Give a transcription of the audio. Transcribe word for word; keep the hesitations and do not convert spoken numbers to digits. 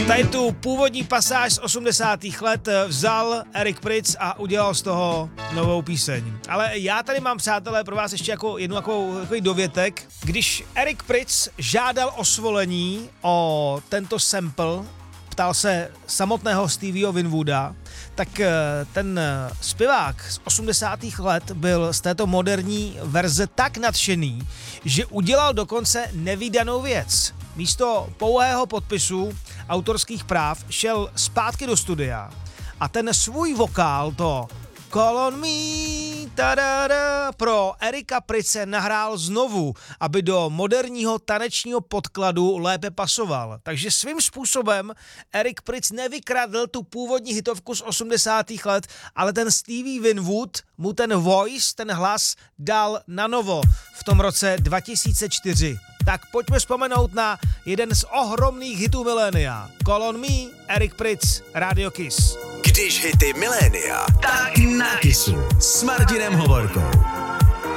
Tady tu původní pasáž z osmdesátých let vzal Eric Prydz a udělal z toho novou píseň. Ale já tady mám, přátelé, pro vás ještě jako jednu takovou, takový dovětek. Když Eric Prydz žádal o svolení o tento sample, ptal se samotného Stevieho Winwooda, tak ten zpěvák z osmdesátých let byl z této moderní verze tak nadšený, že udělal dokonce nevídanou věc. Místo pouhého podpisu autorských práv šel zpátky do studia a ten svůj vokál, to Call on me, tadada, pro Erika Prydze nahrál znovu, aby do moderního tanečního podkladu lépe pasoval. Takže svým způsobem Eric Prydz nevykradl tu původní hitovku z osmdesátých let, ale ten Stevie Winwood mu ten voice, ten hlas dal na novo v tom roce dva tisíce čtyři. Tak pojďme vzpomenout na jeden z ohromných hitů milénia. Call on me, Eric Prydz, Radio Kiss. Když hity milénia, tak na Kissu s Martinem Hovorkou.